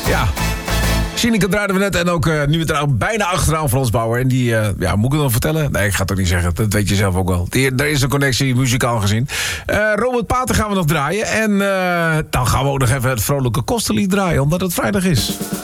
Ja. Sineke draaiden we net en ook nu bijna achteraan Frans Bauer. En die, moet ik het dan vertellen? Nee, ik ga het ook niet zeggen. Dat weet je zelf ook wel. Er is een connectie, muzikaal gezien. Robert Pater gaan we nog draaien. En dan gaan we ook nog even het vrolijke kostenlied draaien, omdat het vrijdag is.